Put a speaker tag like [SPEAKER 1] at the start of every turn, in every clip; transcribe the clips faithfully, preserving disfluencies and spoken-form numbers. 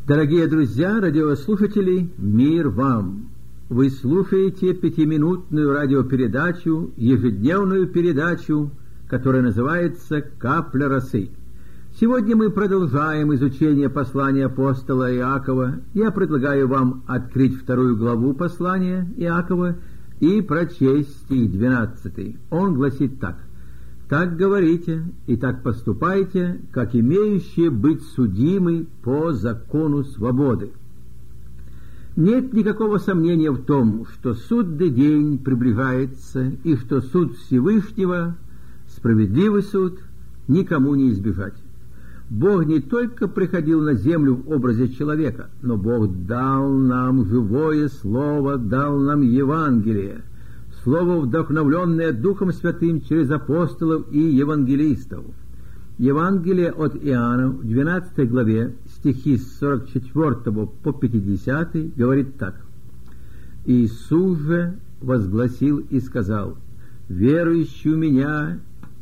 [SPEAKER 1] Дорогие друзья, радиослушатели, мир вам! Вы слушаете пятиминутную радиопередачу, ежедневную передачу, которая называется «Капля росы». Сегодня мы продолжаем изучение послания апостола Иакова. Я предлагаю вам открыть вторую главу послания Иакова и прочесть стих двенадцатый. Он гласит так: «Так говорите и так поступайте, как имеющие быть судимы по закону свободы». Нет никакого сомнения в том, что судный день приближается, и что суд Всевышнего, справедливый суд, никому не избежать. Бог не только приходил на землю в образе человека, но Бог дал нам живое Слово, дал нам Евангелие, Слово, вдохновленное Духом Святым через апостолов и евангелистов. Евангелие от Иоанна в двенадцатой главе, стихи с сорок четвёртого по пятидесятый, говорит так: «Иисус же возгласил и сказал: верующий у меня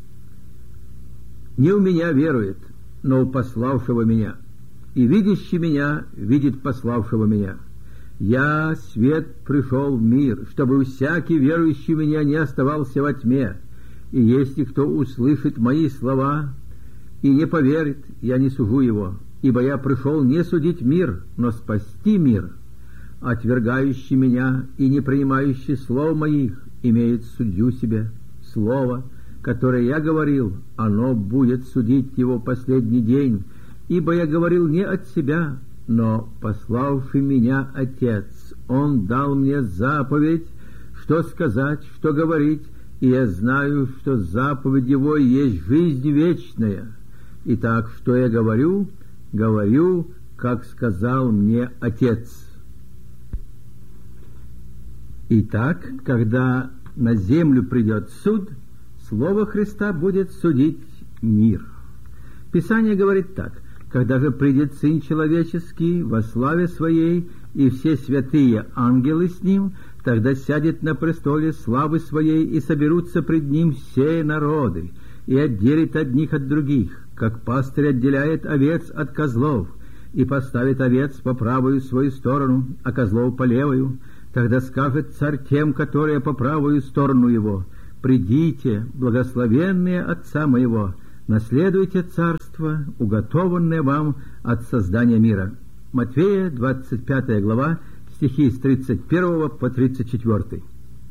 [SPEAKER 1] не у меня верует, но у пославшего меня, и видящий меня видит пославшего меня. Я, свет, пришел в мир, чтобы всякий верующий в меня не оставался во тьме. И если кто услышит мои слова и не поверит, я не сужу его, ибо я пришел не судить мир, но спасти мир. Отвергающий меня и не принимающий слов моих имеет судью себе. Слово, которое я говорил, оно будет судить его последний день, ибо я говорил не от себя, но пославший меня Отец, Он дал мне заповедь, что сказать, что говорить, и я знаю, что заповедь Его есть жизнь вечная. Итак, что я говорю, говорю, как сказал мне Отец». Итак, когда на землю придет суд, Слово Христа будет судить мир. Писание говорит так: «Когда же придет Сын Человеческий во славе Своей, и все святые ангелы с Ним, тогда сядет на престоле славы Своей, и соберутся пред Ним все народы, и отделит одних от других, как пастырь отделяет овец от козлов, и поставит овец по правую свою сторону, а козлов по левую. Тогда скажет царь тем, которые по правую сторону его: придите, благословенные Отца моего, наследуйте царство, уготованное вам от создания мира». Матфея, двадцать пятая глава, стихи с тридцать первого по тридцать четвёртый.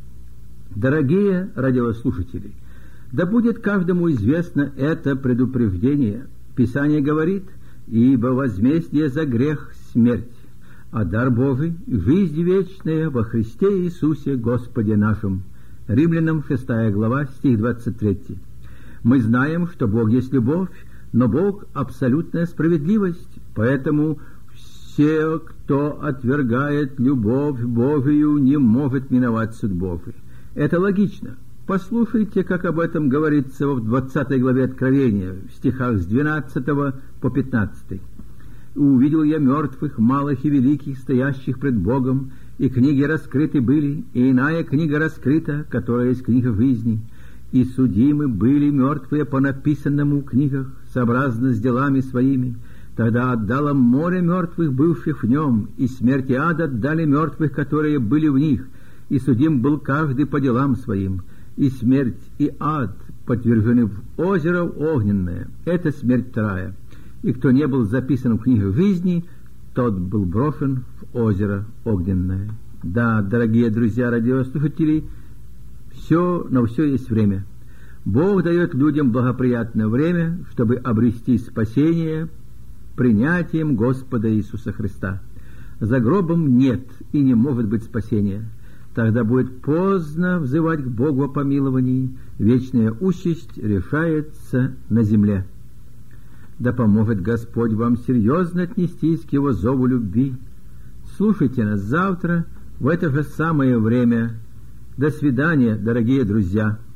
[SPEAKER 1] Дорогие радиослушатели, да будет каждому известно это предупреждение. Писание говорит: «Ибо возмездие за грех — смерть, а дар Божий — жизнь вечная во Христе Иисусе Господе нашим». Римлянам, шестая глава, стих двадцать третий. Мы знаем, что Бог есть любовь, но Бог — абсолютная справедливость, поэтому все, кто отвергает любовь Божию, не может миновать суд Божий. Это логично. Послушайте, как об этом говорится в двадцатой главе Откровения, в стихах с двенадцатого по пятнадцатый. «Увидел я мертвых, малых и великих, стоящих пред Богом, и книги раскрыты были, и иная книга раскрыта, которая есть книга жизни. И судимы были мертвые по написанному в книгах, сообразно с делами своими. Тогда отдало море мертвых, бывших в нем, и смерть и ад отдали мертвых, которые были в них, и судим был каждый по делам своим. И смерть и ад подвержены в озеро огненное». Это смерть вторая. «И кто не был записан в книгах жизни, тот был брошен в озеро огненное». Да, дорогие друзья радиослушатели, все, на все есть время. Бог дает людям благоприятное время, чтобы обрести спасение принятием Господа Иисуса Христа. За гробом нет и не может быть спасения. Тогда будет поздно взывать к Богу о помиловании. Вечная участь решается на земле. Да поможет Господь вам серьезно отнестись к Его зову любви. Слушайте нас завтра в это же самое время. До свидания, дорогие друзья.